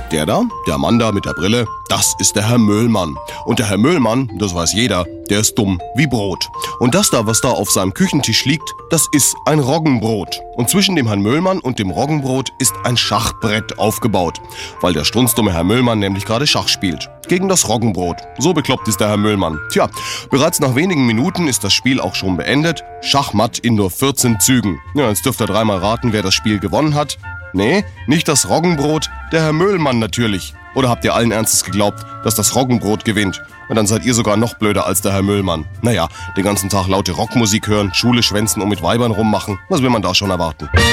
Der da, der Mann da mit der Brille, das ist der Herr Möhlmann. Und der Herr Möhlmann, das weiß jeder, der ist dumm wie Brot. Und das da, was da auf seinem Küchentisch liegt, das ist ein Roggenbrot. Und zwischen dem Herrn Möhlmann und dem Roggenbrot ist ein Schachbrett aufgebaut, weil der strunzdumme Herr Möhlmann nämlich gerade Schach spielt. Gegen das Roggenbrot. So bekloppt ist der Herr Möhlmann. Tja, bereits nach wenigen Minuten ist das Spiel auch schon beendet. Schachmatt in nur 14 Zügen. Ja, jetzt dürft ihr dreimal raten, wer das Spiel gewonnen hat. Nee, nicht das Roggenbrot, der Herr Möhlmann natürlich. Oder habt ihr allen Ernstes geglaubt, dass das Roggenbrot gewinnt? Und dann seid ihr sogar noch blöder als der Herr Möhlmann. Naja, den ganzen Tag laute Rockmusik hören, Schule schwänzen und mit Weibern rummachen. Was will man da schon erwarten?